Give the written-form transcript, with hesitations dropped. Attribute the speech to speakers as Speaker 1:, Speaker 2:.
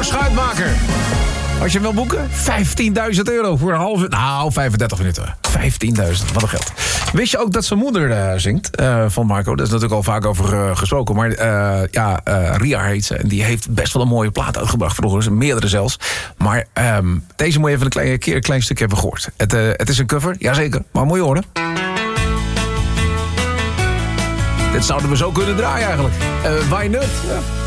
Speaker 1: Schuitmaker. Als je hem wil boeken, €15.000 voor een halve... Nou, 35 minuten. 15.000, wat een geld. Wist je ook dat zijn moeder zingt van Marco? Daar is natuurlijk al vaak over gesproken. Maar Ria heet ze. En die heeft best wel een mooie plaat uitgebracht vroeger. Meerdere zelfs. Maar deze moet je even een klein stukje hebben gehoord. Het is een cover, jazeker. Maar moet je horen. Dit zouden we zo kunnen draaien eigenlijk. Why not? Ja.